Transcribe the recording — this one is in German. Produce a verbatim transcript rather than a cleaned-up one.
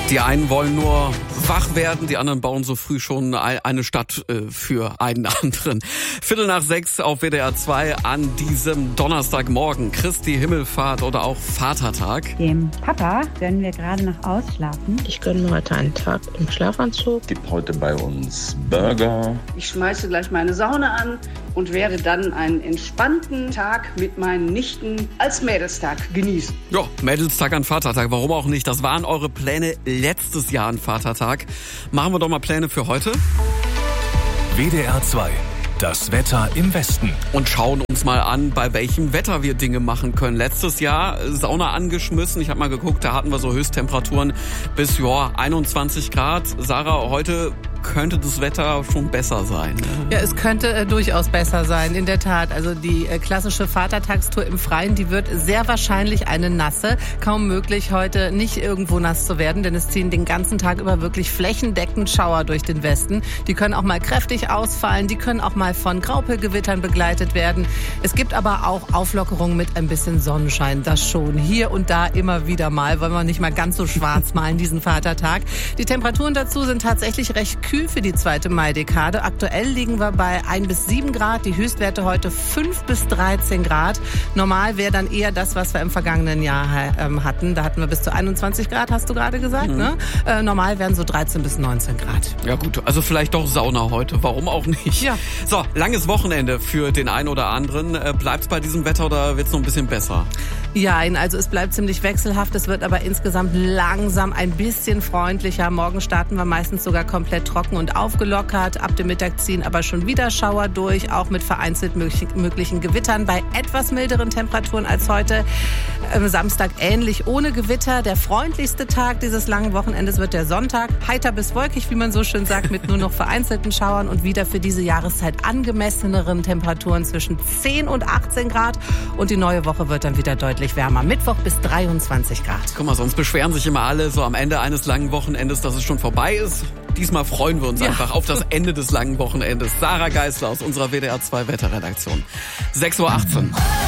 Die einen wollen nur wach werden, die anderen bauen so früh schon eine Stadt für einen anderen. Viertel nach sechs auf W D R zwei an diesem Donnerstagmorgen. Christi Himmelfahrt oder auch Vatertag. Dem Papa gönnen wir gerade noch ausschlafen. Ich gönne mir heute einen Tag im Schlafanzug. Gibt heute bei uns Burger. Ich schmeiße gleich meine Sauna an und werde dann einen entspannten Tag mit meinen Nichten als Mädelstag genießen. Ja, Mädelstag an Vatertag, warum auch nicht? Das waren eure Pläne letztes Jahr an Vatertag. Machen wir doch mal Pläne für heute. W D R zwei. Das Wetter im Westen. Und schauen uns mal an, bei welchem Wetter wir Dinge machen können. Letztes Jahr Sauna angeschmissen. Ich habe mal geguckt, da hatten wir so Höchsttemperaturen bis ja, einundzwanzig Grad. Sarah, heute könnte das Wetter schon besser sein. Ne? Ja, es könnte äh, durchaus besser sein, in der Tat. Also die äh, klassische Vatertagstour im Freien, die wird sehr wahrscheinlich eine nasse. Kaum möglich, heute nicht irgendwo nass zu werden, denn es ziehen den ganzen Tag über wirklich flächendeckend Schauer durch den Westen. Die können auch mal kräftig ausfallen, die können auch mal von Graupelgewittern begleitet werden. Es gibt aber auch Auflockerungen mit ein bisschen Sonnenschein, das schon. Hier und da immer wieder mal, wollen wir nicht mal ganz so schwarz malen diesen Vatertag. Die Temperaturen dazu sind tatsächlich recht kühl für die zweite Maidekade. Aktuell liegen wir bei ein bis sieben Grad, die Höchstwerte heute fünf bis dreizehn Grad. Normal wäre dann eher das, was wir im vergangenen Jahr ähm, hatten. Da hatten wir bis zu einundzwanzig Grad, hast du gerade gesagt. Mhm. Ne? Äh, normal wären so dreizehn bis neunzehn Grad. Ja gut, also vielleicht doch Sauna heute, warum auch nicht? Ja. So, langes Wochenende für den einen oder anderen. Äh, bleibt's bei diesem Wetter oder wird's noch ein bisschen besser? Ja, also es bleibt ziemlich wechselhaft. Es wird aber insgesamt langsam ein bisschen freundlicher. Morgen starten wir meistens sogar komplett trocken und aufgelockert. Ab dem Mittag ziehen aber schon wieder Schauer durch, auch mit vereinzelt möglichen Gewittern bei etwas milderen Temperaturen als heute. Am Samstag ähnlich ohne Gewitter. Der freundlichste Tag dieses langen Wochenendes wird der Sonntag. Heiter bis wolkig, wie man so schön sagt, mit nur noch vereinzelten Schauern und wieder für diese Jahreszeit angemesseneren Temperaturen zwischen zehn und achtzehn Grad. Und die neue Woche wird dann wieder deutlich wärmer. Mittwoch bis dreiundzwanzig Grad. Guck mal, sonst beschweren sich immer alle so am Ende eines langen Wochenendes, dass es schon vorbei ist. Diesmal freuen wir uns ja. einfach auf das Ende des langen Wochenendes. Sarah Geisler aus unserer W D R zwei Wetterredaktion. sechs Uhr achtzehn.